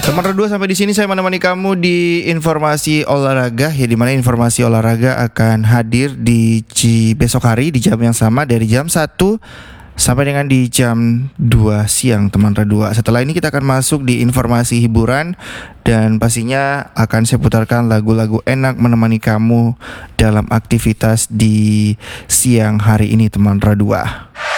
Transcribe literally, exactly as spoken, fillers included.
Teman Redua, sampai di sini saya menemani kamu di informasi olahraga, ya, di mana informasi olahraga akan hadir di ci besok hari di jam yang sama dari jam satu sampai dengan di jam dua siang, teman Redua. Setelah ini kita akan masuk di informasi hiburan dan pastinya akan saya putarkan lagu-lagu enak menemani kamu dalam aktivitas di siang hari ini, teman Redua.